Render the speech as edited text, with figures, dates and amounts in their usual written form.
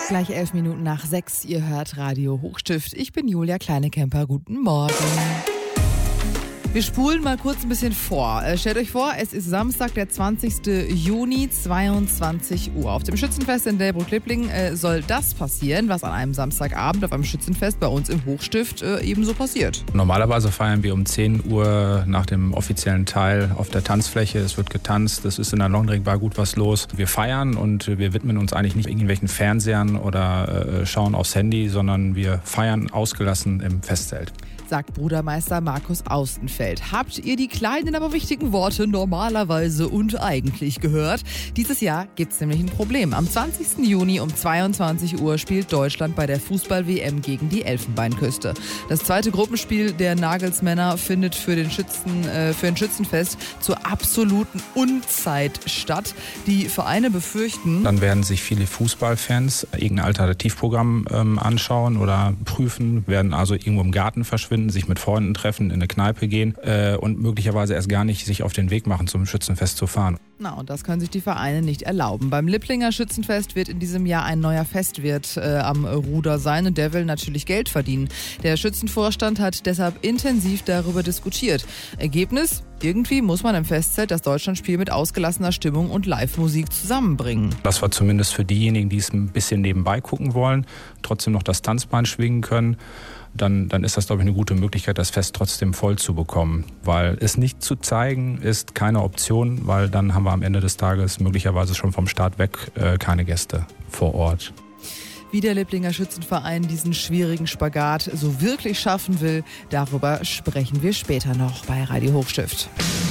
Gleich 11 Minuten nach 6, ihr hört Radio Hochstift. Ich bin Julia Kleinekemper, guten Morgen. Wir spulen mal kurz ein bisschen vor. Stellt euch vor, es ist Samstag, der 20. Juni, 22 Uhr. Auf dem Schützenfest in Delbrück-Lipplingen soll das passieren, was an einem Samstagabend auf einem Schützenfest bei uns im Hochstift ebenso passiert. Normalerweise feiern wir um 10 Uhr nach dem offiziellen Teil auf der Tanzfläche. Es wird getanzt, es ist in der Longdrink-Bar gut was los. Wir feiern und wir widmen uns eigentlich nicht irgendwelchen Fernsehern oder schauen aufs Handy, sondern wir feiern ausgelassen im Festzelt. Sagt Brudermeister Markus Austenfeld. Habt ihr die kleinen, aber wichtigen Worte normalerweise und eigentlich gehört? Dieses Jahr gibt's nämlich ein Problem. Am 20. Juni um 22 Uhr spielt Deutschland bei der Fußball-WM gegen die Elfenbeinküste. Das zweite Gruppenspiel der Nagelsmänner findet für ein Schützenfest zur absoluten Unzeit statt. Die Vereine befürchten, dann werden sich viele Fußballfans irgendein Alternativprogramm anschauen oder prüfen, werden also irgendwo im Garten verschwinden, sich mit Freunden treffen, in eine Kneipe gehen und möglicherweise erst gar nicht sich auf den Weg machen, zum Schützenfest zu fahren. Na, und das können sich die Vereine nicht erlauben. Beim Lipplinger Schützenfest wird in diesem Jahr ein neuer Festwirt am Ruder sein und der will natürlich Geld verdienen. Der Schützenvorstand hat deshalb intensiv darüber diskutiert. Ergebnis? Irgendwie muss man im Festzelt das Deutschlandspiel mit ausgelassener Stimmung und Live-Musik zusammenbringen. Das war zumindest für diejenigen, die es ein bisschen nebenbei gucken wollen, trotzdem noch das Tanzbein schwingen können. Dann ist das, glaube ich, eine gute Möglichkeit, das Fest trotzdem voll zu bekommen. Weil es nicht zu zeigen ist keine Option, weil dann haben wir am Ende des Tages möglicherweise schon vom Start weg keine Gäste vor Ort. Wie der Lipplinger Schützenverein diesen schwierigen Spagat so wirklich schaffen will, darüber sprechen wir später noch bei Radio Hochstift.